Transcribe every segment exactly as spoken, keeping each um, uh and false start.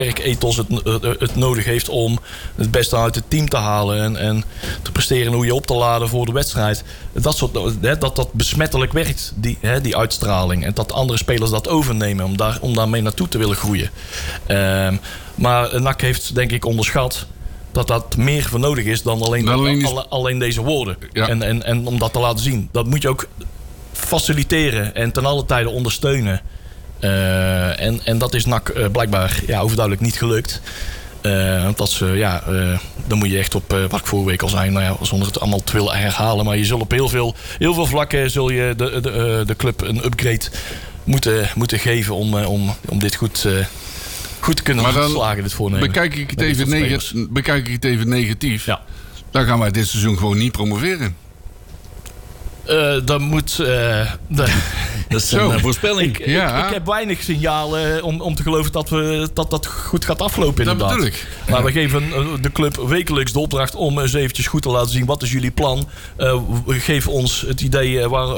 werkethos het, het nodig heeft om het beste uit het team te halen en, en te presteren hoe je op te laden voor de wedstrijd. Dat soort, hè, dat dat besmettelijk werkt, die, hè, die uitstraling. En dat andere spelers dat overnemen om, daar, om daarmee naartoe te willen groeien. Um, maar N A C heeft denk ik onderschat dat dat meer voor nodig is dan alleen, dan alleen, alle, alleen deze woorden. Ja. En, en, en om dat te laten zien. Dat moet je ook faciliteren en ten alle tijde ondersteunen. Uh, en, en dat is N A C uh, blijkbaar ja, overduidelijk niet gelukt. Uh, want dat ze, ja, uh, dan moet je echt op, uh, wat ik vorige week al zei, nou ja, zonder het allemaal te willen herhalen, maar je zult op heel veel, heel veel vlakken zul je de, de, uh, de club een upgrade moeten, moeten geven om, uh, om, om dit goed, uh, goed te kunnen slagen, dit voornemen. Bekijk ik het, even, neg- bekijk ik het even negatief, ja. Dan gaan wij dit seizoen gewoon niet promoveren. Uh, dan moet... Uh, de, dat is een voorspelling. Ik, ja. ik, ik heb weinig signalen om, om te geloven dat, we, dat dat goed gaat aflopen inderdaad. Dat bedoel ik. Maar we geven de club wekelijks de opdracht om eens eventjes goed te laten zien. Wat is jullie plan? Uh, we geven ons het idee waar,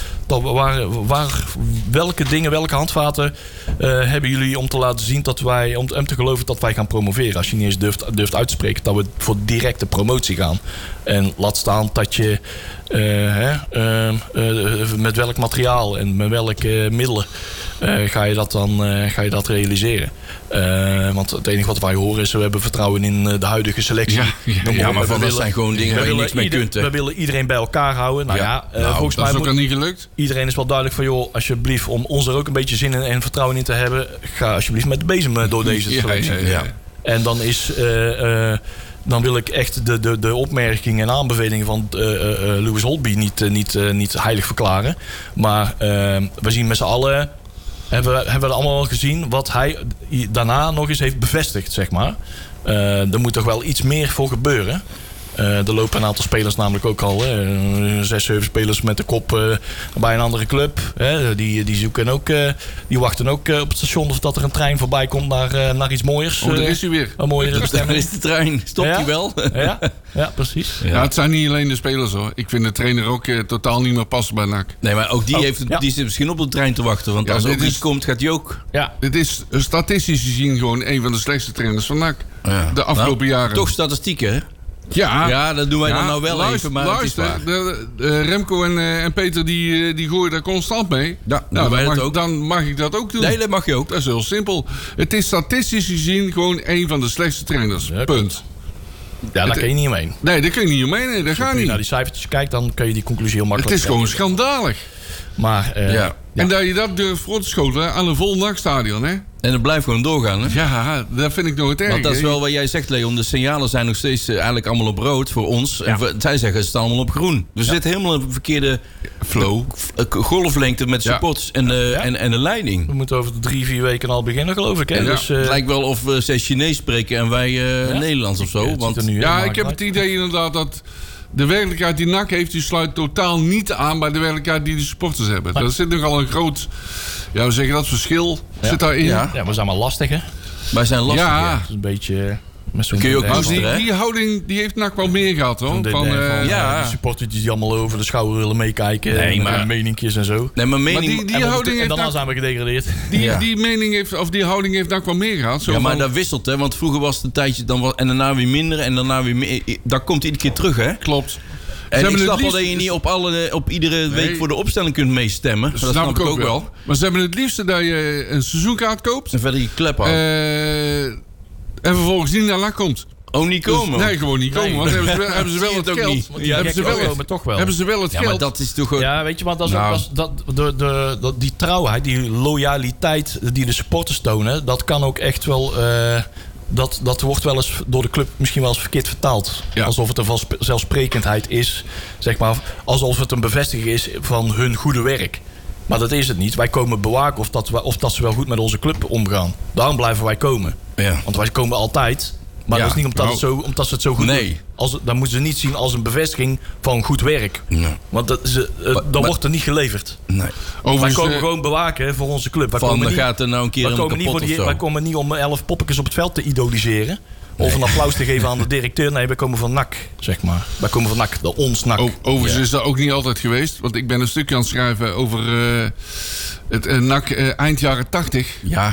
waar, waar, welke dingen, welke handvaten uh, hebben jullie om te laten zien dat wij, om, om te geloven dat wij gaan promoveren. Als je niet eens durft, durft uit te spreken dat we voor directe promotie gaan. En laat staan dat je uh, hè, uh, uh, met welk materiaal en met welke middelen uh, ga je dat dan uh, ga je dat realiseren. Uh, want het enige wat wij horen is we hebben vertrouwen in de huidige selectie. Ja, ja, ja, ja maar van dat zijn gewoon dingen waar je niks mee ieder, kunt. Hè? We willen iedereen bij elkaar houden. Nou ja, ja uh, nou, volgens dat mij is ook moet, al niet gelukt. Iedereen is wel duidelijk van joh, alsjeblieft, om ons er ook een beetje zin in en vertrouwen in te hebben, ga alsjeblieft met de bezem door deze selectie. Ja, ja, ja. En dan is uh, uh, dan wil ik echt de, de, de opmerkingen en aanbevelingen van uh, uh, Louis Holtby niet, uh, niet, uh, niet heilig verklaren. Maar uh, we zien met z'n allen, hebben we, hebben we allemaal gezien wat hij daarna nog eens heeft bevestigd, zeg maar. Uh, er moet toch wel iets meer voor gebeuren. Uh, er lopen een aantal spelers namelijk ook al. Hè. Zes, zeven spelers met de kop uh, bij een andere club. Hè. Die, die zoeken ook, uh, die wachten ook uh, op het station of dat er een trein voorbij komt naar, uh, naar iets mooiers. Oh, daar is hij weer. Een mooiere bestemming. Daar is de trein. Stopt hij ja? wel? Ja, ja precies. Ja. Ja, het zijn niet alleen de spelers hoor. Ik vind de trainer ook uh, totaal niet meer passen bij N A C. Nee, maar ook die, oh, heeft, ja. die zit misschien op de trein te wachten. Want ja, als er ook is, iets komt, gaat hij ook. Ja. Dit is statistisch gezien gewoon een van de slechtste trainers van N A C. Ja. De afgelopen nou, jaren. Toch statistieken, hè? Ja, ja, dat doen wij ja, dan nou wel luister, even, maar luister, het is waar. De, de, Remco en, uh, en Peter die, die gooien daar constant mee. Ja, nou, dan, mag, ook. dan mag ik dat ook doen. Nee, dat mag je ook. Dat is heel simpel. Het is statistisch gezien gewoon een van de slechtste trainers. Ja, punt. Ja, daar kun je niet omheen. Nee, daar kun je niet omheen. Nee, dat gaat niet. Als je naar die cijfertjes kijkt, dan kun je die conclusie heel makkelijk Het is gewoon schandalig. Maar, uh, ja. Ja. En dat je dat durft voor te schoten aan een vol N A C-stadion, hè? En dat blijft gewoon doorgaan, hè? Ja, dat vind ik nog het erg. Want dat is wel wat jij zegt, Leon. De signalen zijn nog steeds uh, eigenlijk allemaal op rood voor ons. Ja. En voor, zij zeggen ze staan allemaal op groen. We ja. zitten helemaal in een verkeerde flow, golflengte met supports ja. en, de, ja. en, en de leiding. We moeten over de drie, vier weken al beginnen, geloof ik. Hè? Ja. Dus, uh... Het lijkt wel of we steeds Chinees spreken en wij uh, ja. Nederlands of zo. Ja, want, nu, ja, ik heb het idee inderdaad dat de werkelijkheid die N A C heeft, die sluit totaal niet aan bij de werkelijkheid die de supporters hebben. Er zit nogal een groot, ja, we zeggen dat verschil ja. zit daarin. Ja. ja, we zijn maar lastig, hè? Wij zijn lastig, ja. ja. Dat is een beetje... Met zo'n kun je ook maar die, die houding die heeft N A C wel meer gehad, hoor. De, van, de, uh, van ja. de supporters die allemaal over de schouder willen meekijken. Nee, en maar meninkjes en zo. Nee, maar mening... Maar die, die en, houding en daarna heeft zijn we gedegradeerd. Die, ja. die mening heeft, of die houding heeft N A C wel meer gehad. Zo ja, maar van, dat wisselt, hè. Want vroeger was het een tijdje dan wat, en daarna weer minder en daarna weer meer. Dat komt iedere keer terug, hè. Klopt. En ik snap wel dat je niet op, alle, op iedere nee. week voor de opstelling kunt meestemmen. Dat, dat snap, snap ik ook, ook wel. wel. Maar ze hebben het liefste dat je een seizoenkaart koopt. En verder die klep houdt. Uh, en vervolgens niet naar N A C komt. Oh, niet komen? Dus, nee, gewoon niet komen. Nee. Want hebben ze wel, hebben ze wel het geld. Niet. Ja, hebben, ze wel het, komen, toch wel. hebben ze wel het ja, geld. Maar dat is toch... Ja, weet je, want dat is, nou. dat is, dat, de, de, de, die trouwheid, die loyaliteit die de supporters tonen, dat kan ook echt wel... Uh, Dat, dat wordt wel eens door de club misschien wel eens verkeerd vertaald. Ja. Alsof het een vanzelfsprekendheid is. Zeg maar, alsof het een bevestiging is van hun goede werk. Maar dat is het niet. Wij komen bewaken of dat, we, of dat ze wel goed met onze club omgaan. Daarom blijven wij komen. Ja. Want wij komen altijd. Maar ja. dat is niet omdat, nou. het zo, omdat ze het zo goed nee. doen. Als, dan moeten ze niet zien als een bevestiging van goed werk. Nee. Want dat, ze, uh, dan maar, wordt er niet geleverd. Nee. Wij komen uh, gewoon bewaken voor onze club. Wij van, komen dan niet, gaat er nou een keer wij een komen niet voor die, Wij komen niet om elf poppetjes op het veld te idoliseren. Of nee. een applaus te geven aan de directeur. Nee, wij komen van N A C, zeg maar. Wij komen van N A C, de ons N A C. O, overigens ja. is dat ook niet altijd geweest. Want ik ben een stukje aan het schrijven over uh, het uh, N A C uh, eind jaren tachtig. Ja.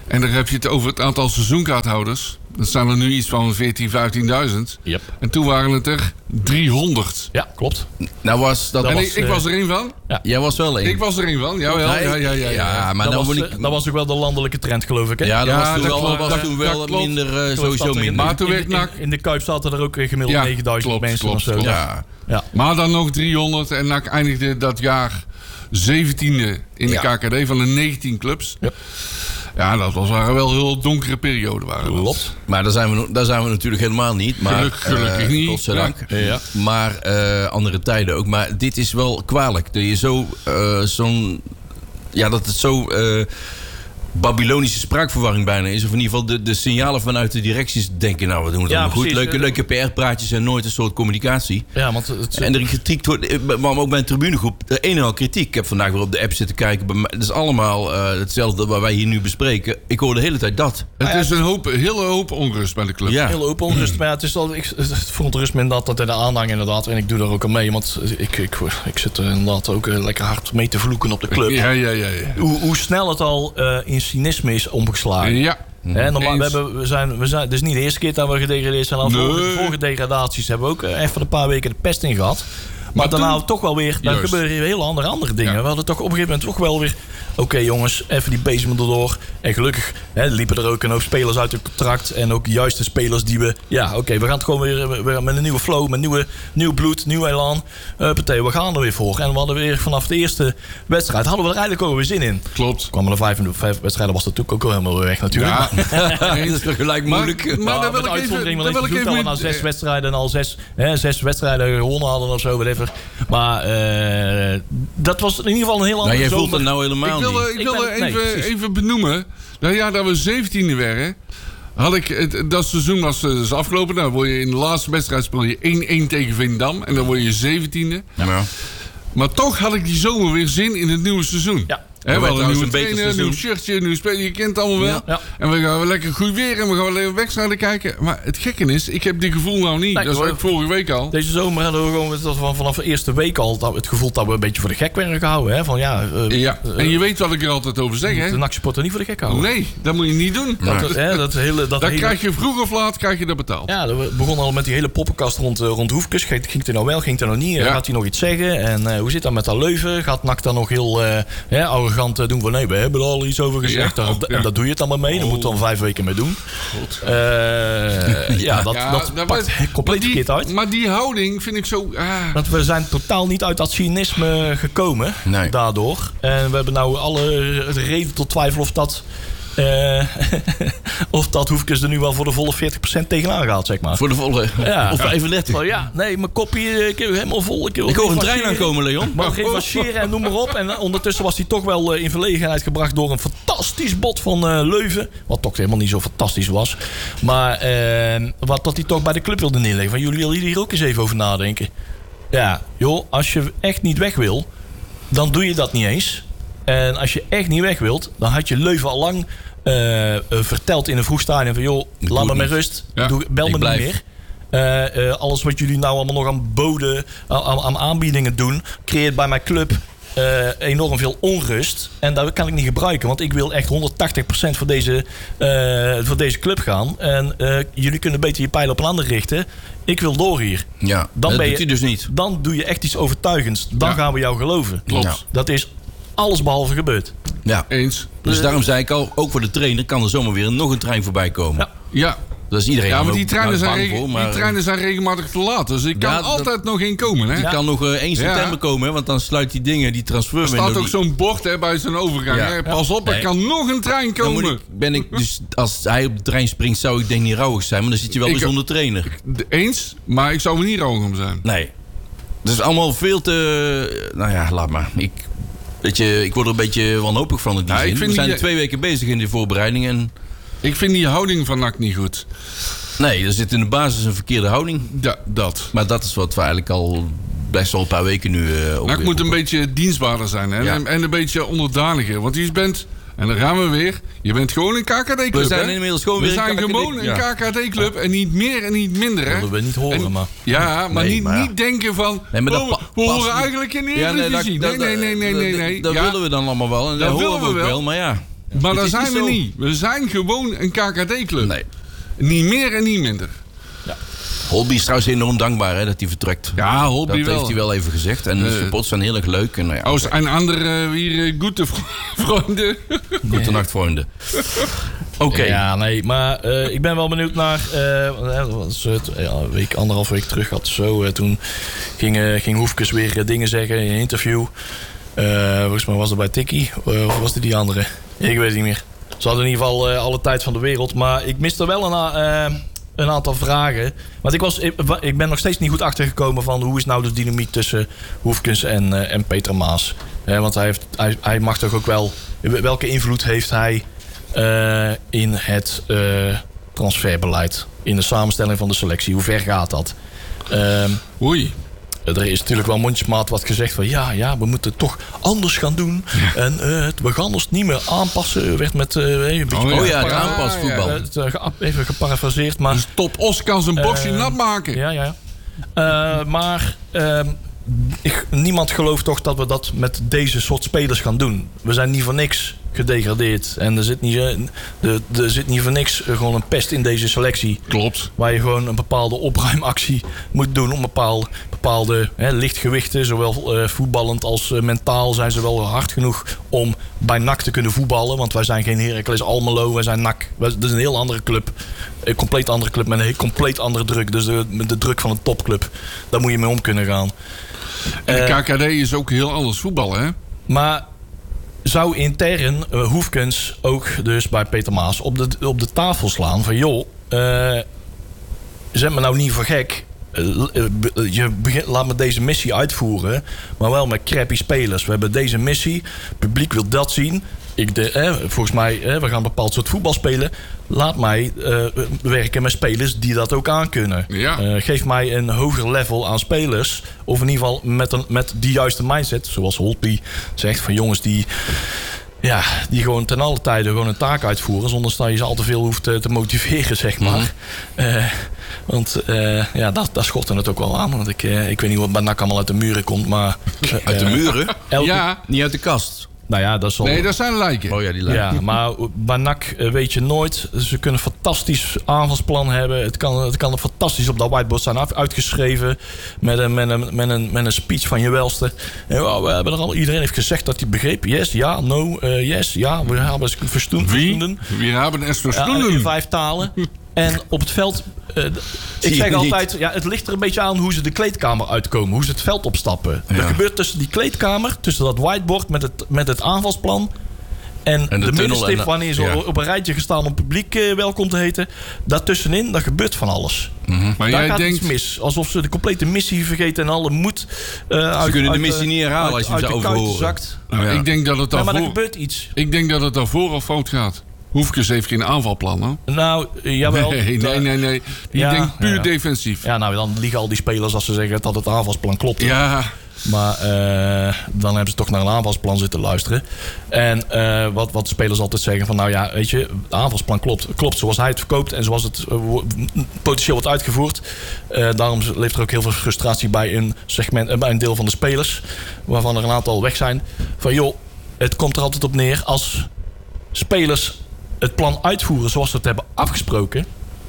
En dan heb je het over het aantal seizoenkaarthouders. Dat zijn er nu iets van veertienduizend, vijftienduizend. Yep. En toen waren het er driehonderd. Ja, klopt. Nou was dat... En was, ik, ik was er één van. Ja. Jij was wel één. Ik was er één van, jawel. Nee, Ja, ja, ja, ja. ja, maar dat, nou was, word ik... dat was ook wel de landelijke trend, geloof ik. Hè? Ja, dat Ja, was toen dat wel, klopt, was dat- toen dat wel klopt. minder, uh, Toen sowieso zat er in- minder. Maar toen in, werd in, NAC... in de Kuip zaten er ook gemiddeld Ja, negenduizend klopt, mensen klopt, of zo. klopt. Ja. Ja. Maar dan nog driehonderd. En NAC eindigde dat jaar zeventiende in de Ja. K K D van de negentien clubs. Ja. Ja, dat was, waren wel heel donkere perioden. Waren dat. Klopt. Maar daar zijn, we, daar zijn we natuurlijk helemaal niet. Maar, Geluk- gelukkig eh, niet. Godzijdank. Ja. Ja. Maar eh, andere tijden ook. Maar dit is wel kwalijk. Dat je zo, eh, zo'n... Ja, dat het zo... eh, Babylonische spraakverwarring bijna is. Of in ieder geval de, de signalen vanuit de directies denken... nou, we doen het Ja, allemaal goed. precies. Leuke, leuke P R-praatjes en nooit een soort communicatie. Ja, want het, En er kritiek wordt, maar ook bij een tribunegroep, een en al kritiek. Ik heb vandaag weer op de app zitten kijken. Bij mij- Het is allemaal uh, hetzelfde wat wij hier nu bespreken. Ik hoor de hele tijd dat. Het is een hoop, hele hoop onrust bij de club. Ja. heel open onrust. Maar ja, het is al, ik, het verontrust me inderdaad dat in de aanhang inderdaad. En ik doe daar ook aan mee. Want ik, ik, ik zit er inderdaad ook uh, lekker hard mee te vloeken op de club. Ja, ja, ja. ja. Hoe, hoe snel het al uh, in cynisme is omgeslagen. Ja. Hè, normaal, we Eens. hebben, we zijn, we zijn, het is niet de eerste keer dat we gedegradeerd zijn. Al Nee. vorige, vorige degradaties hebben we ook uh, even een paar weken de pest in gehad. Maar, Maar daarna toen- toch wel weer, dan Juist. gebeuren hier hele andere, andere dingen. Ja. We hadden toch op een gegeven moment toch wel weer... Oké okay, jongens, even die bezem erdoor. En gelukkig hè, liepen er ook een hoop spelers uit het contract. En ook juist de spelers die we... Ja, oké, okay, we gaan het gewoon weer, weer met een nieuwe flow. Met nieuwe, nieuw bloed, nieuw elan. Huppatee, we gaan er weer voor. En we hadden weer vanaf de eerste wedstrijd... hadden we er eigenlijk ook weer zin in. Klopt. Kwamen er vijf, vijf wedstrijden, was dat natuurlijk ook wel helemaal weer weg natuurlijk. Ja. Dat is toch gelijk moeilijk. Maar, maar Ja, daar met wil ik uitzondering even... wel Daar eens wil ik dat we even na zes wedstrijden al zes, hè, zes wedstrijden gewonnen hadden of zo, whatever. Maar uh, dat was in ieder geval een heel andere Maar jij zomer. voelt het nou helemaal ik wil, niet. ik Ik wil ben- nee, even, precies. even benoemen. Dat jaar dat we zeventiende werden... Had ik, het, dat seizoen was dus afgelopen. Dan word je in de laatste wedstrijd speel je één-één tegen Veendam. En dan word je zeventiende. Ja. Maar toch had ik die zomer weer zin in het nieuwe seizoen. Ja. He, we werd hadden een nieuwe trouwens een beter trainer, een nieuw seizoen. shirtje, een nieuw speler. Je kent het allemaal wel. Ja, ja. En we gaan weer lekker goed weer en we gaan weer wedstrijden kijken. Maar het gekke is, ik heb die gevoel nou niet. Nee, dat was hoor. ook vorige week al. Deze zomer hadden we gewoon met dat van, vanaf de eerste week al dat, het gevoel dat we een beetje voor de gek werden gehouden. Hè? Van, ja, uh, Ja. uh, En je weet wat ik er altijd over zeg, de hè? N A C-supporter niet voor de gek houden. Nee, dat moet je niet doen. Dat, dat, hè, dat hele, dat Dan hele, krijg je vroeg of laat krijg je dat betaald. Ja, we begonnen al met die hele poppenkast rond, uh, rond Hoefkes. Ging, ging het er nou wel, ging het er nou niet? Ja. Gaat hij nog iets zeggen? En uh, hoe zit dat met dat Leuven? Gaat N A C dan nog heel uh, hè, arrogant uh, doen van nee, we hebben er al iets over gezegd. Ja, Daar- oh, ja. En dat doe je het dan maar mee. Daar Oh. moeten we dan vijf weken mee doen. Uh, ja, dat, Ja, dat dat pakt was- compleet maar die- verkeerd uit. Maar die houding vind ik zo... Ah. Want we zijn totaal niet uit dat cynisme gekomen Nee. daardoor. En we hebben nou alle reden tot twijfel of dat... Uh, of dat Hoefkes er nu wel voor de volle veertig procent tegenaan gaat, zeg maar. Voor de volle. Ja. Of vijfendertig. Oh ja, nee, mijn kopje ik heb helemaal vol. Ik, Ik hoor een trein aankomen, Leon. Maar revancheren en noem maar op. En ondertussen was hij toch wel uh, in verlegenheid gebracht door een fantastisch bod van uh, Leuven. Wat toch helemaal niet zo fantastisch was. Maar uh, wat dat hij toch bij de club wilde neerleggen. Van jullie willen hier ook eens even over nadenken. Ja, joh, als je echt niet weg wil, dan doe je dat niet eens. En als je echt niet weg wilt, dan had je Leuven al lang uh, uh, verteld in een vroeg stadium van joh, Ik laat doe me het met niet. rust. Ja, Doe, bel ik me blijf. niet meer. Uh, uh, alles wat jullie nou allemaal nog aan boden, aan, aan aanbiedingen doen, creëert bij mijn club uh, enorm veel onrust. En dat kan ik niet gebruiken, want ik wil echt honderdtachtig procent voor deze, uh, voor deze club gaan. En uh, jullie kunnen beter je pijlen op een ander richten. Ik wil door hier. Ja, Dan dat ben doet je- hij dus niet. Dan doe je echt iets overtuigends. Dan Ja. gaan we jou geloven. Klopt. Ja. Dat is alles behalve gebeurd. Ja. Eens. Dus daarom zei ik al, ook voor de trainer kan er zomaar weer nog een trein voorbij komen. Ja. Ja. Dat is iedereen Ja, maar ook die treinen, nou zijn, bang reg- voor, maar die treinen zijn regelmatig te laat. Dus ik kan Ja, dat- altijd nog één komen, hè? die Ja. kan nog uh, één september Ja. komen, hè, want dan sluit die dingen, die transfer Er staat ook die- zo'n bord hè, bij zijn overgang. Ja. Hè? Pas op, er Nee. kan nog een trein Dan moet komen. ik, ben ik dus, als hij op de trein springt, zou ik denk niet rouwig zijn, maar dan zit je wel Ik- weer zonder trainer. De- Eens, maar ik zou er niet rouwig om zijn. Nee. Dat is allemaal veel te... Nou ja, laat maar. Ik, weet je, ik word er een beetje wanhopig van in die Ja, ik zin. vind We zijn die- er twee weken bezig in de voorbereiding en... Ik vind die houding van N A C niet goed. Nee, er zit in de basis een verkeerde houding. Ja, dat. Maar dat is wat we eigenlijk al best wel een paar weken nu... Uh, N A C moet een beetje dienstbaarder zijn hè? Ja. En, en een beetje onderdaniger. Want je bent, en dan gaan we weer, je bent gewoon een K K D-club. We zijn hè? inmiddels gewoon we weer een zijn K K D. gewoon een Ja. K K D-club en niet meer en niet minder. Hè? Dat willen we niet horen, En- maar... Ja, maar, Nee, niet, maar ja. niet denken van, Nee, maar dat oh, pa- we past horen niet. eigenlijk in de Ja, nee, dat, Eredivisie. dat, Nee, nee, nee, nee, nee. nee. Dat Ja, willen we dan allemaal wel. En dat, Dat horen willen we we ook wel. wel, maar ja. Maar daar is zijn niet we zo. niet. We zijn gewoon een K K D-club. Nee. Niet meer en niet minder. Holby is trouwens enorm dankbaar hè, dat hij vertrekt. Ja, Holby Dat wel. heeft hij wel even gezegd. En de Eh, supporters zijn heel erg leuk. En, nou ja, Als een andere hier uh, goede vrienden. goede nacht, vrienden. Oké. Ja, nee, maar uh, ik ben wel benieuwd naar... Uh, dat was het, ja, een week, anderhalf week terug had zo. Uh, toen ging, uh, ging Hoefkes weer uh, dingen zeggen in een interview. Uh, volgens mij was dat bij Tikkie. Uh, of was het die andere? Ik weet het niet meer. Ze hadden in ieder geval uh, alle tijd van de wereld. Maar ik miste wel een... Uh, een aantal vragen. Want ik, was, ik, ik ben nog steeds niet goed achtergekomen van hoe is nou de dynamiek tussen Hoefkens en, uh, en Peter Maas. He, want hij, heeft, hij, hij mag toch ook wel... Welke invloed heeft hij uh, in het uh, transferbeleid? In de samenstelling van de selectie? Hoe ver gaat dat? Um, Oei. Er is natuurlijk wel mondjesmaat wat gezegd van... ja, ja, we moeten het toch anders gaan doen. Ja. En uh, we gaan ons niet meer aanpassen. Er werd met uh, een beetje... Oh ja, het aanpasvoetbal. Uh, uh, even geparafraseerd. Maar, dus Top Os kan zijn boxje uh, nat maken. Ja, ja. Uh, maar uh, ik, niemand gelooft toch dat we dat met deze soort spelers gaan doen. We zijn niet voor niks gedegradeerd. En er zit niet, uh, er, er zit niet voor niks uh, gewoon een pest in deze selectie. Klopt. Waar je gewoon een bepaalde opruimactie moet doen om bepaalde, bepaalde hè, lichtgewichten, zowel uh, voetballend als uh, mentaal, zijn ze wel hard genoeg om bij N A C te kunnen voetballen. Want wij zijn geen Heracles Almelo, wij zijn N A C. Dat is een heel andere club. Een compleet andere club met een compleet andere druk. Dus de, de druk van een topclub. Daar moet je mee om kunnen gaan. En de K K D is ook heel anders voetballen, hè? Maar zou intern uh, Hoefkens ook dus bij Peter Maas op de, op de tafel slaan van joh, uh, zet me nou niet voor gek. Uh, uh, je begint, laat me deze missie uitvoeren, maar wel met crappy spelers. We hebben deze missie, het publiek wil dat zien. Ik de, eh, volgens mij, eh, we gaan een bepaald soort voetbal spelen. Laat mij uh, werken met spelers die dat ook aankunnen. Ja. Uh, geef mij een hoger level aan spelers. Of in ieder geval met, een, met die juiste mindset. Zoals Holtby zegt, van jongens die... Ja, die gewoon ten alle tijde gewoon een taak uitvoeren. Zonder dat je ze al te veel hoeft te, te motiveren, zeg maar. Mm. Uh, want uh, ja, daar, daar schortte het ook wel aan. Want ik, uh, ik weet niet wat bij N A C allemaal uit de muren komt. Maar, uh, uit de muren? Elke... Ja. Niet uit de kast. Nou ja, dat is al... Nee, dat zijn lijken. Oh ja, die lijken. Ja, maar bij N A C weet je nooit. Ze kunnen een fantastisch aanvalsplan hebben. Het kan, het kan fantastisch op dat whiteboard zijn uitgeschreven. Met een, met een, met een, met een speech van je welste. En, oh, we hebben er al, iedereen heeft gezegd dat hij begreep. Yes, ja, no, uh, yes, ja. We hebben het verstoend. Wie? We hebben het verstonden. Ja, in vijf talen. En op het veld... Uh, ik zeg altijd, ja, het ligt er een beetje aan hoe ze de kleedkamer uitkomen. Hoe ze het veld opstappen. Ja. Er gebeurt tussen die kleedkamer, tussen dat whiteboard met het, met het aanvalsplan... en, en de, de middenstip, en, wanneer ze ja. op een rijtje gestaan om publiek uh, welkom te heten... daartussenin, daar gebeurt van alles. Mm-hmm. Maar daar jij gaat denkt... iets mis. Alsof ze de complete missie vergeten en alle moed... Uh, ze uit, kunnen uit, de missie niet herhalen als je ze overhoren. Zakt. Nou, ja. Ik denk dat het daarvoor... Ja, maar er gebeurt iets. Ik denk dat het daarvoor al fout gaat. Hoefkes heeft geen aanvalplan, hè? Nou, jawel. Nee, nee, nee. nee. Die ja, denkt puur ja. defensief. Ja, nou, dan liegen al die spelers als ze zeggen dat het aanvalsplan klopt. Ja. Maar uh, dan hebben ze toch naar een aanvalsplan zitten luisteren. En uh, wat, wat de spelers altijd zeggen van... nou ja, weet je, het aanvalsplan klopt. Klopt zoals hij het verkoopt en zoals het uh, potentieel wordt uitgevoerd. Uh, daarom leeft er ook heel veel frustratie bij een, segment, uh, bij een deel van de spelers. Waarvan er een aantal weg zijn. Van joh, het komt er altijd op neer als spelers... het plan uitvoeren zoals we het hebben afgesproken...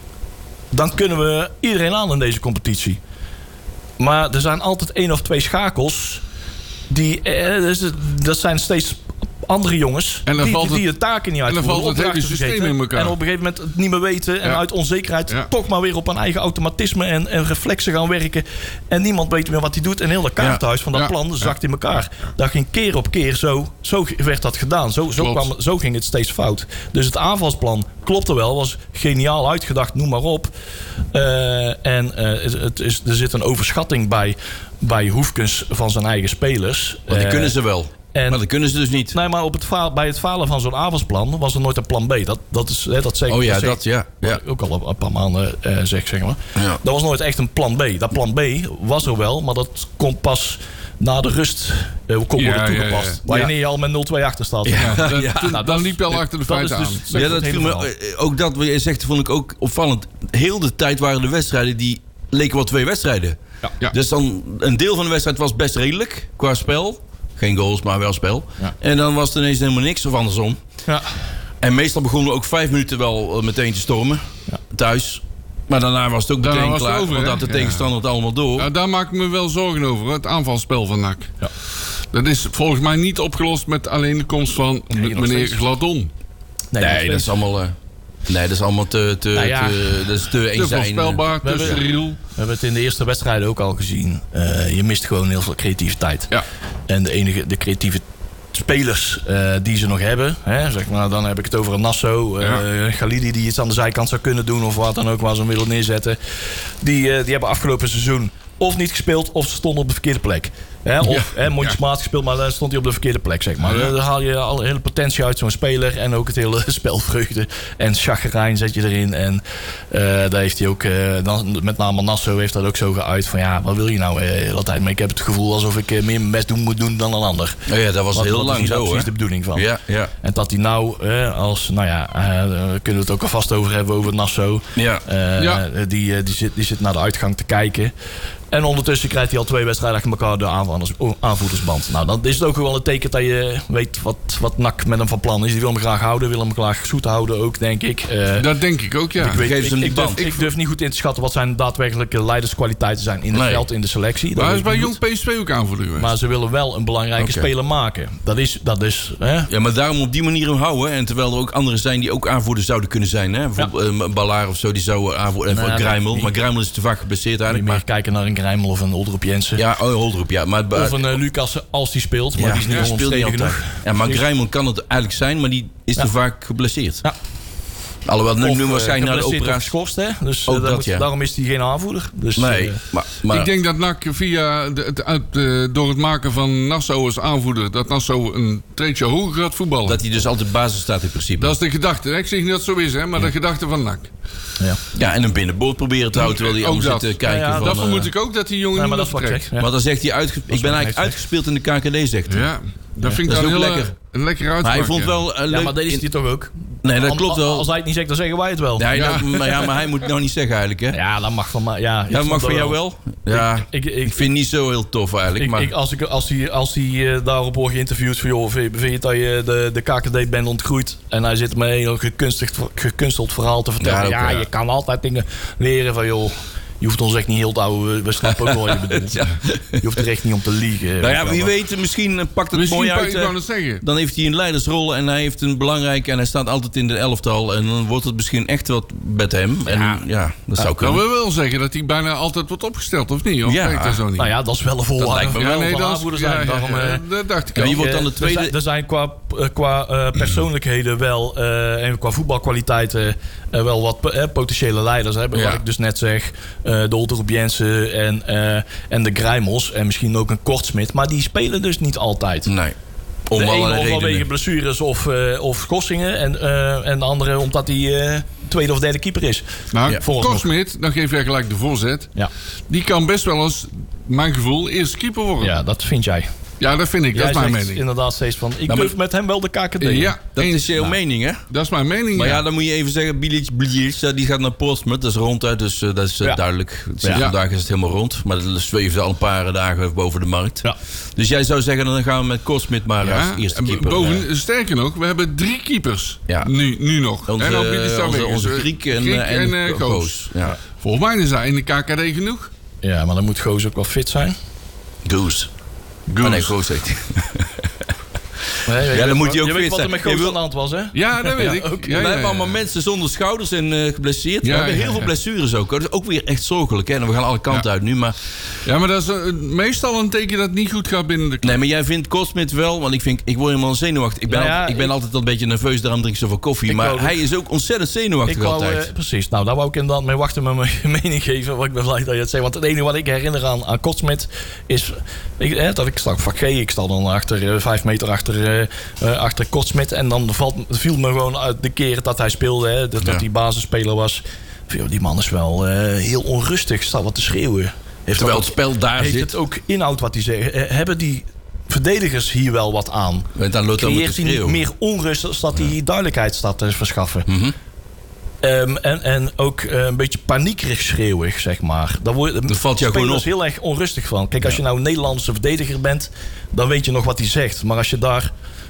dan kunnen we iedereen aan in deze competitie. Maar er zijn altijd één of twee schakels... die, eh, dat zijn steeds andere jongens... En dan die, valt het, die de taken niet uitvoeren. En dan valt het hele systeem in elkaar. En op een gegeven moment het niet meer weten... en ja. uit onzekerheid ja. toch maar weer op een eigen automatisme... en, en reflexen gaan werken. En niemand weet meer wat hij doet. En heel de kaarthuis van dat ja. plan zakt ja. in elkaar. Dat ging keer op keer zo... zo werd dat gedaan. Zo, zo, kwam, zo ging het steeds fout. Dus het aanvalsplan klopte wel. Was geniaal uitgedacht, noem maar op. Uh, en uh, het is, er zit een overschatting bij... bij Hoefkens van zijn eigen spelers. Maar die uh, kunnen ze wel. En, maar dat kunnen ze dus niet. Nee, maar op het faal, bij het falen van zo'n aanvalsplan was er nooit een plan B. Dat, dat is hè, dat zeker. Oh ja, dat, dat ja. ja. Ook al een paar maanden uh, zeg, zeg maar. Ja. Dat was nooit echt een plan B. Dat plan B was er wel, maar dat komt pas na de rust uh, kon worden ja, toegepast. Ja, ja. Wanneer ja. je al met nul twee achter staat. Ja, ja. Dan, ja. Nou, dan liep je al achter de feiten aan. Dus, ja, dat viel me, ook dat wat je zegt vond ik ook opvallend. Heel de tijd waren de wedstrijden die leken wel twee wedstrijden. Ja. Ja. Dus dan een deel van de wedstrijd was best redelijk qua spel. Geen goals, maar wel spel. Ja. En dan was het ineens helemaal niks of andersom. Ja. En meestal begonnen we ook vijf minuten wel meteen te stormen. Ja. Thuis. Maar daarna was het ook meteen daarna klaar. Over, want had de tegenstander ja. het allemaal door. Ja, daar maak ik me wel zorgen over. Het aanvalspel van N A C. Ja. Dat is volgens mij niet opgelost met alleen de komst van nee, meneer Gladon. Nee, nee dat is allemaal... Uh, Nee, dat is allemaal te, te, nou ja, te, dat is te eenzijdig. Te voorspelbaar, te steriel. We hebben het in de eerste wedstrijden ook al gezien. Uh, je mist gewoon heel veel creativiteit. Ja. En de enige, de creatieve spelers uh, die ze nog hebben, hè, zeg maar, dan heb ik het over een Nasso, uh, ja. Galidi die iets aan de zijkant zou kunnen doen of wat dan ook waar ze hem willen neerzetten. Die, uh, die hebben afgelopen seizoen of niet gespeeld of ze stonden op de verkeerde plek. Hè, of ja. mondjesmaat gespeeld, maar dan stond hij op de verkeerde plek, zeg maar. Ja. Dan haal je al de hele potentie uit zo'n speler en ook het hele spelvreugde en chagrijn zet je erin. En uh, daar heeft hij ook, uh, dan, met name Nasso heeft dat ook zo geuit van ja, wat wil je nou uh, de hele tijd? Maar ik heb het gevoel alsof ik uh, meer mijn best doen moet doen dan een ander. Oh ja, dat was wat, heel wat lang is zo, precies hè? de bedoeling van. Ja, ja. En dat hij nou uh, als, nou ja, uh, daar kunnen we het ook alvast over hebben over Nasso. Ja. Uh, ja. Die, uh, die, zit, die zit naar de uitgang te kijken. En ondertussen krijgt hij al twee wedstrijden achter elkaar de aanvallers, aanvoerdersband. Nou, dan is het ook wel een teken dat je weet wat, wat N A C met hem van plan is. Die wil hem graag houden, wil hem graag zoet houden ook, denk ik. Uh, dat denk ik ook, ja. Ik, weet, ik, ik, durf, ik durf niet goed in te schatten wat zijn daadwerkelijke leiderskwaliteiten zijn in het nee. veld, in de selectie. Maar hij is bij Jong P S V ook aanvoerder geweest. Maar ze willen wel een belangrijke okay. speler maken. Dat is... Dat is hè? Ja, maar daarom op die manier hem houden. En terwijl er ook anderen zijn die ook aanvoerder zouden kunnen zijn. Hè? Bijvoorbeeld ja. uh, Ballard of zo, die zou aanvoerder... En nou, Grijmel. Maar Grijmel is te vaak geblesseerd eigenlijk. Niet meer kijken naar een Grijmel of een Oldrup Jensen. Ja, oh, Holdrup, ja. Maar, of een uh, Lucas als die speelt. Maar ja, die is niet ja, speelt niet altijd. Ja, maar dus. Grijmel kan het eigenlijk zijn, maar die is ja. te vaak geblesseerd. Ja. Alhoewel, nu, nu waarschijnlijk naar de operatie geschorst, hè? Dus uh, dat, moet, ja. daarom is hij geen aanvoerder. Dus, nee, uh, maar, maar... Ik denk dat N A C via de, het, uit, uh, door het maken van Nassau als aanvoerder, dat Nassau een treedje hoger gaat voetballen. Dat hij dus altijd basis staat in principe. Dat is de gedachte. Ik zeg niet dat het zo is, hè, maar ja. de gedachte van N A C. Ja. ja, en een binnenboord proberen te houden terwijl hij anders zit te kijken. Ja, ja, van, dat vermoed uh, ik ook dat die jongen ja, niet meer vertrekt. Ja. Maar dan zegt hij, uitge- ik ben eigenlijk uitgespeeld in de K K D, zegt hij. Ja, dat ja. vind ik dat dan heel lekker. Een lekker uitpak. Maar hij vond wel uh, ja, maar deze is hij toch ook? Nee, dat klopt wel. Als hij het niet zegt, dan zeggen wij het wel. Ja, ja. Dat, maar, ja maar hij moet het nou niet zeggen eigenlijk, hè? Ja, dat mag van mij. Ja, ja, dat mag van jou wel. Ja, ik, ik, ik, ik vind het niet zo heel tof eigenlijk. Ik, maar... ik, als, ik, als hij, als hij uh, daarop wordt geïnterviewd van... joh, vind, vind je dat je de, de K K D bent ontgroeid? En hij zit met een heel gekunsteld, gekunsteld verhaal te vertellen. Ja, ja, ja, je kan altijd dingen leren van... joh. Je hoeft ons echt niet heel te houden. We snappen ook wel wat je bedoelt. Ja. Je hoeft er echt niet om te liegen. Nou ja, wie weet, misschien pakt het misschien mooi uit. Ik wou het zeggen. Dan heeft hij een leidersrol en hij heeft een belangrijke... en hij staat altijd in de elftal. En dan wordt het misschien echt wat met hem. En ja, ja dat zou ja, kunnen. Dat wil wel zeggen dat hij bijna altijd wordt opgesteld, of niet? Of ja. dat zo niet? Nou ja, dat is wel een volwaardige ja, nee, dat is, ja, ja, daarom, ja, dat dacht ik ja, ook. Je wordt dan de tweede... Er zijn, er zijn qua, qua uh, persoonlijkheden wel... Uh, en qua voetbalkwaliteiten... Uh, wel wat uh, potentiële leiders hebben. Ja. Wat ik dus net zeg. Uh, de Oldrup Jensen en, uh, en de Grijmels. En misschien ook een Kortsmit. Maar die spelen dus niet altijd. Nee. Om de ene of vanwege blessures of, uh, of schorsingen. En, uh, en de andere omdat hij uh, tweede of derde keeper is. Nou, ja. Kortsmit, dan geef jij gelijk de voorzet. Ja. Die kan best wel eens, mijn gevoel, eerste keeper worden. Ja, dat vind jij. Ja, dat vind ik. Jij dat is mijn mening. Inderdaad steeds van, ik nou, durf met hem wel de K K D. Ja, dat eens, is jouw nou, mening, hè? Dat is mijn mening, Maar ja, ja dan moet je even zeggen, Bilic, Bilic, die gaat naar Portsmouth. Dat is ronduit, dus uh, dat is uh, ja. duidelijk. Ja. Vandaag is het helemaal rond. Maar dat zweeft al een paar dagen boven de markt. Ja. Dus jij zou zeggen, dan gaan we met Kortsmit maar ja. als eerste keeper. Boven, uh, sterker nog, we hebben drie keepers. Ja. Nu, nu nog. Onze, en onze, onze, onze Griek en, Griek en, en uh, Goos. Ja. Volgens mij is hij in de K K D genoeg. Ja, maar dan moet Goos ook wel fit zijn. Goos. Goose. Oh nee, Goos heet hij. Nee, ja, dan moet je ook je fit weet wat er zijn. met Goos aan de hand was, hè? Ja, dat weet ik. Ja, okay. ja, ja, ja. We hebben allemaal mensen zonder schouders en uh, geblesseerd. Ja, we hebben heel ja, veel ja. blessures ook. Dat is ook weer echt zorgelijk. Hè? En we gaan alle kanten ja. uit nu. Maar... Ja, maar dat is uh, meestal een teken dat het niet goed gaat binnen de club. Nee, maar jij vindt Kortsmit wel. Want ik, vind, ik word helemaal zenuwachtig. Ik ben, ja, al, ik ben ik, altijd een beetje nerveus. Daarom drink ik zoveel koffie. Maar wou, hij is ook ontzettend zenuwachtig wou, altijd. Uh, precies. Nou, daar wou ik inderdaad mee wachten met mijn mening geven. Want ik ben blij dat je het zegt. Want het enige wat ik herinner aan, aan Kortsmit is... Ik, hè, dat ik sta op vak G. Ik sta dan achter, uh, vijf meter achter, uh, uh, achter Kortsmit. En dan valt, viel me gewoon uit de keren dat hij speelde. Hè, dat, ja. dat hij basisspeler was. Yo, die man is wel uh, heel onrustig. Staat wat te schreeuwen. Heeft Terwijl het spel daar heeft zit. Heeft het ook inhoud wat hij zegt? Uh, hebben die verdedigers hier wel wat aan? Dan creëert hij niet meer onrust als dat hij ja. duidelijkheid staat te verschaffen? Mm-hmm. Um, en, en ook uh, een beetje paniekerig schreeuwig, zeg maar. Daar word, dat valt jou gewoon op. heel erg onrustig van. Kijk, als je nou een Nederlandse verdediger bent... dan weet je nog wat hij zegt. Maar als je daar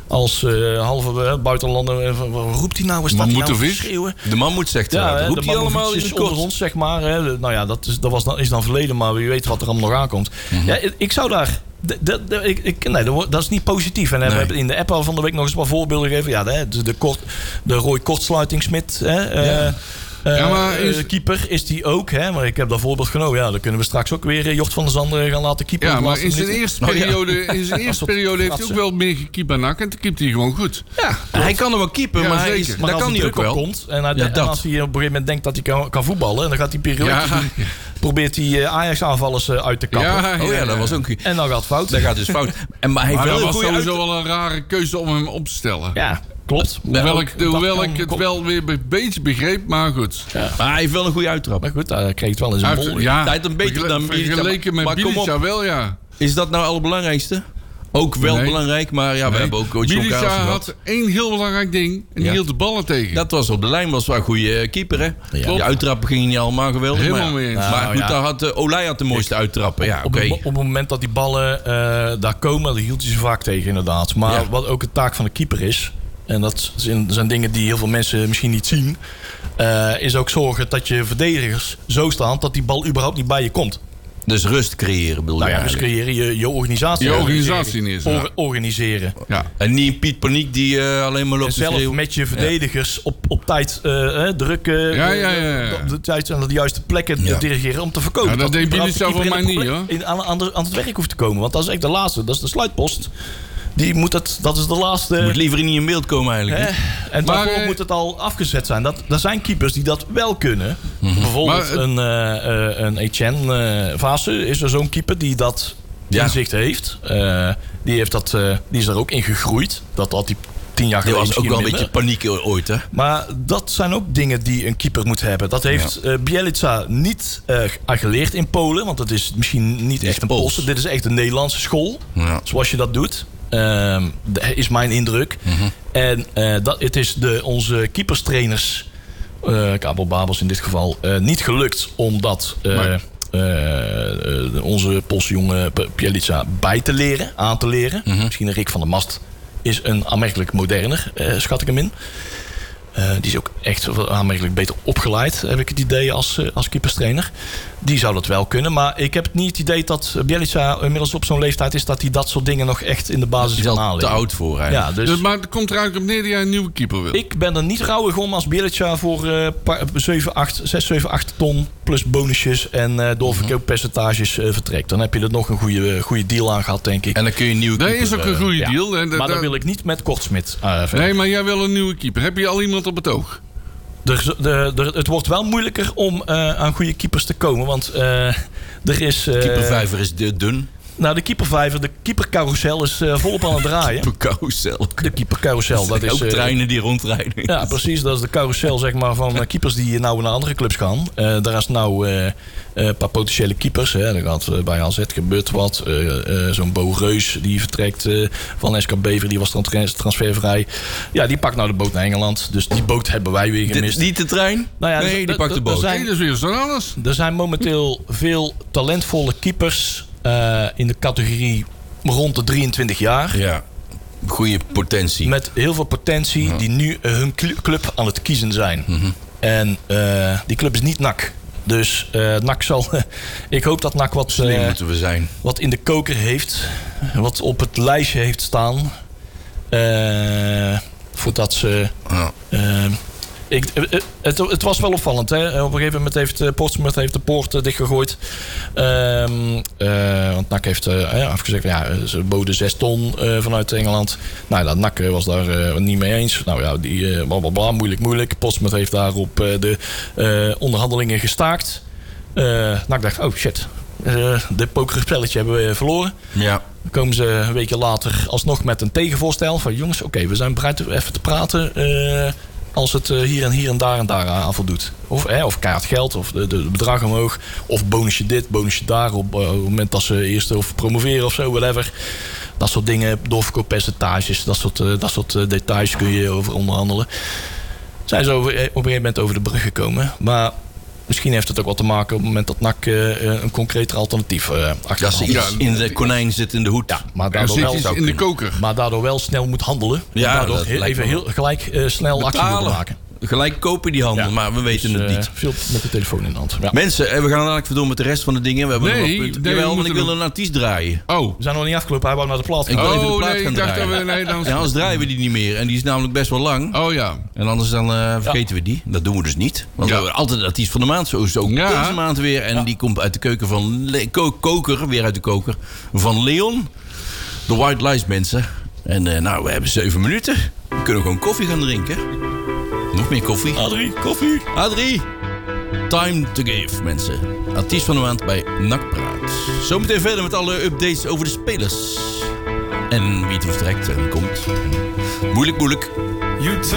als uh, halve uh, buitenlander, uh, wat roept hij nou? Wat staat hij nou te schreeuwen? De mammoet zegt ja, ja, dat roept hij allemaal in de onder ons, zeg maar. Hè. Nou ja, dat, is, dat was dan, is dan verleden, maar wie weet wat er allemaal nog aankomt. Mm-hmm. Ja, ik zou daar... De, de, de, ik, ik, nee, dat is niet positief. En nee. we hebben in de app al van de week nog eens wat voorbeelden gegeven. Ja, de, de, de, kort, de Roy Kortsluitingsmid, hè, ja. uh, Uh, ja, maar is... uh, keeper is die ook, hè? Maar ik heb dat voorbeeld genomen. Ja, dan kunnen we straks ook weer Jort van der Zanden gaan laten keeper. Ja, maar in zijn eerste periode, oh, ja. in zijn eerste periode heeft hij ook wel meer gekiept bij N A C. En toen keept hij gewoon goed. Ja, hij kan er wel keeper, ja, maar, hij is, maar dat kan hij ook wel. Komt, en, hij, ja, en als hij op een gegeven moment denkt dat hij kan, kan voetballen, dan gaat hij periode ja. doen. Probeert hij uh, Ajax-aanvallers uh, uit te kappen. Ja, oh ja, dat was ook. En dan gaat het fout. Dat gaat dus fout. En, maar hij maar dat was sowieso uit... wel een rare keuze om hem op te stellen. Ja. Klopt. Hoewel ik, hoewel ik het wel weer een beetje begreep, maar goed. Ja. Maar hij heeft wel een goede uittrap. Maar goed, hij kreeg het wel in zijn bol. Ja, hij heeft een beetje dan vergeleken met Bilica wel, ja. Is dat nou het allerbelangrijkste? Ook wel nee. belangrijk, maar ja, nee. we hebben ook coach Bilica had gehad. één heel belangrijk ding en die ja. hield de ballen tegen. Dat was op de lijn, was wel een goede keeper, hè? Ja. Die uittrappen gingen niet allemaal geweldig. Helemaal maar, mee eens. Nou, maar goed, ja. daar had uh, Olij had de mooiste ik, uittrappen. Ja, op, okay. op, op het moment dat die ballen uh, daar komen, dan hield hij ze vaak tegen inderdaad. Maar ja. wat ook de taak van de keeper is, en dat zijn dingen die heel veel mensen misschien niet zien, uh, is ook zorgen dat je verdedigers zo staan dat die bal überhaupt niet bij je komt. Dus rust creëren, bedoel je? Nou ja, dus creëren je, je organisatie. Je organisatie niet. Or, organiseren. Ja. En niet Piet Paniek die uh, alleen maar loopt te schreeuwen. Zelf met je verdedigers ja. op, op tijd uh, drukken. Ja, ja, ja, ja. Op de tijd aan de juiste plekken ja. dirigeren om te voorkomen. Ja, dat deed Bilica voor mij niet, hoor. In, aan, aan, de, aan het werk hoeft te komen. Want dat is echt de laatste. Dat is de sluitpost. Die moet het, dat is de laatste. Moet liever niet in beeld komen eigenlijk. Eh, en maar, daarvoor uh, moet het al afgezet zijn. Dat, er zijn keepers die dat wel kunnen. Mm-hmm. Bijvoorbeeld maar, een, uh, een Etienne uh, Vaassen is er zo'n keeper die dat ja. inzicht heeft. Uh, die, heeft dat, uh, die is er ook in gegroeid. Dat had hij tien jaar geleden. Dat was ook wel minder. Een beetje paniek ooit, hè? Maar dat zijn ook dingen die een keeper moet hebben. Dat heeft ja. uh, Bielica niet uh, geleerd in Polen. Want dat is misschien niet echt een Poolse. Dit is echt een Nederlandse school. Ja. Zoals je dat doet. Uh, is mijn indruk. Mm-hmm. En uh, dat, het is de, onze keeperstrainers, uh, Kabel Babels in dit geval, uh, niet gelukt om dat uh, maar... uh, uh, onze Poolse jongen Bielica bij te leren, aan te leren. Mm-hmm. Misschien Rick van der Mast is een aanmerkelijk moderner, uh, schat ik hem in. Uh, die is ook echt aanmerkelijk beter opgeleid, heb ik het idee, als, uh, als keeperstrainer. Die zou dat wel kunnen. Maar ik heb niet het idee dat Bielica inmiddels op zo'n leeftijd is dat hij dat soort dingen nog echt in de basis kan aanleren. Te oud voor eigenlijk. Ja, dus, dus, maar het komt er eigenlijk op neer dat jij een nieuwe keeper wil. Ik ben er niet rouwig om als Bielica voor uh, zeven, acht, zes, zeven, acht ton plus bonusjes en uh, doorverkooppercentages uh, vertrekt. Dan heb je er nog een goede, goede deal aan gehad, denk ik. En dan kun je een nieuwe keeper... Dat is ook een goede uh, deal. Ja. En de, maar de, dan wil ik niet met Kortsmit uh, verder. Nee, maar jij wil een nieuwe keeper. Heb je al iemand op het oog? De, de, de, het wordt wel moeilijker om uh, aan goede keepers te komen. Want uh, er is... Uh, keepervijver is de dun. Nou, de keepervijver, de keepercarousel is uh, volop aan het draaien. Keepercarousel. De keepercarousel. Dat, dat is ook uh, treinen die rondrijden. Ja, precies. Dat is de carousel zeg maar, van uh, keepers die nou naar andere clubs gaan. Uh, daar is nou uh, uh, een paar potentiële keepers. Hè. Er gaat uh, bij A Z gebeurt wat. Uh, uh, zo'n Bo Reus die vertrekt uh, van S K Bever. Die was trans- transfervrij. Ja, die pakt nou de boot naar Engeland. Dus die boot hebben wij weer gemist. De, niet de trein? Nou ja, nee, d- die d- pakt de boot. Zijn, nee, dat is weer zo anders. Er zijn momenteel veel talentvolle keepers uh, in de categorie rond de drieëntwintig jaar. Ja, goede potentie. Met heel veel potentie ja. die nu uh, hun club aan het kiezen zijn. Mm-hmm. En uh, die club is niet N A C. Dus uh, N A C zal... ik hoop dat N A C wat, Slim uh, moeten we zijn. Wat in de koker heeft. Wat op het lijstje heeft staan. Uh, voordat ze... Ja. Uh, Ik, het, het was wel opvallend. Hè? Op een gegeven moment heeft Portsmouth heeft de poort uh, dichtgegooid. Um, uh, want N A C heeft uh, ja, afgezegd, ja, ze boden zes ton uh, vanuit Engeland. Nou, dat N A C was daar uh, niet mee eens. Nou ja, die uh, blablabla, moeilijk, moeilijk. Portsmouth heeft daarop uh, de uh, onderhandelingen gestaakt. Uh, N A C dacht, oh shit, uh, dit pokerspelletje hebben we verloren. Ja. Dan komen ze een weekje later alsnog met een tegenvoorstel. Van jongens, oké, okay, we zijn bereid even te praten... Uh, als het hier en hier en daar en daar aan voldoet. Of, hè, of kaart geld, of de, de bedrag omhoog. Of bonusje dit, bonusje daar. Op, uh, op het moment dat ze eerst of promoveren of zo, whatever. Dat soort dingen, doorverkooppercentages. Dat soort, uh, dat soort uh, details kun je over onderhandelen. Zijn ze over, op een gegeven moment over de brug gekomen. Maar Misschien heeft het ook wat te maken op het moment dat N A C uh, een concreter alternatief uh, achter Dat ze iets in de konijn zit in de hoed. Ja, maar Er daardoor, zit wel, iets in de koker. maar daardoor wel snel moet handelen. Ja, en daardoor dat heel, lijkt even me heel gelijk uh, snel actie Betalen. moeten maken. Gelijk kopen die handel, Ja. maar we weten Dus, het uh, niet. veel met de telefoon in de hand. Ja. Mensen, eh, we gaan dadelijk verdoen met de rest van de dingen. We hebben Nee, nog wat punten. nee, we Jawel, want moeten ik wil nog- een artiest draaien. Oh. We zijn nog niet afgelopen, hij wou naar de plaat. Ik wil even de Oh, plaat nee, gaan ik dacht dat draaien. we... Nee, dan... En anders draaien we die niet meer. En die is namelijk best wel lang. Oh ja. En anders dan uh, vergeten we die. Dat doen we dus niet. Want Ja. we hebben altijd de artiest van de maand. Zo is het ook Ja. deze maand weer. En Ja. die komt uit de keuken van... Le- ko- koker, weer uit de koker. Van Leon. De White Lies mensen. En uh, nou, we hebben zeven minuten. We kunnen gewoon koffie gaan drinken. Nog meer koffie. Adrie, koffie. Adrie. Time to give, mensen. Artiest van de maand bij N A C Praat. Zometeen verder met alle updates over de spelers. En wie het vertrekt en komt. Moeilijk, moeilijk.